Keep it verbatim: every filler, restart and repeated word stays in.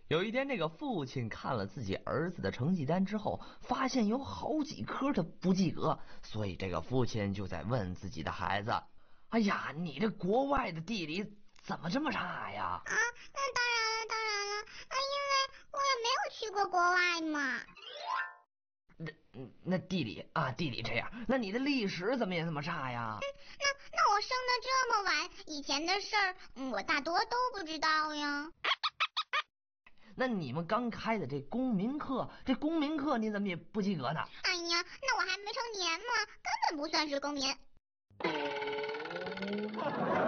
有一天，这个父亲看了自己儿子的成绩单之后，发现有好几科他不及格，所以这个父亲就在问自己的孩子：哎呀，你这国外的地理怎么这么差呀？ 啊，那当然了，当然了，啊，因为我也没有去过国外嘛。 那那地理啊，地理这样，那你的历史怎么也这么差呀？ 那那我生的这么晚，以前的事儿，嗯，我大多都不知道呀。 那你们刚开的这公民课，这公民课你怎么也不及格呢？ 哎呀，那我还没成年嘛，根本不算是公民。